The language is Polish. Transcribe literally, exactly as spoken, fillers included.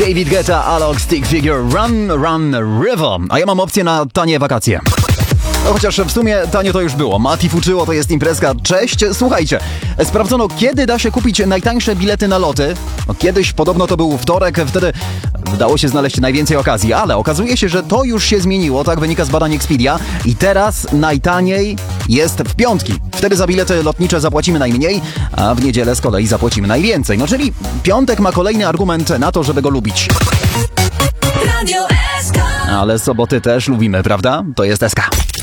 David Guetta, Alok, Stick Figure, Run, Run, River. A ja mam opcję na tanie wakacje. No chociaż w sumie tanio to już było. Mati Fuczyło to jest imprezka. Cześć. Słuchajcie, sprawdzono, kiedy da się kupić najtańsze bilety na loty. No, kiedyś podobno to był wtorek, wtedy udało się znaleźć najwięcej okazji, ale okazuje się, że to już się zmieniło, tak wynika z badań Expedia i teraz najtaniej jest w piątki. Wtedy za bilety lotnicze zapłacimy najmniej, a w niedzielę z kolei zapłacimy najwięcej. No czyli piątek ma kolejny argument na to, żeby go lubić. Radio S K. Ale soboty też lubimy, prawda? To jest S K.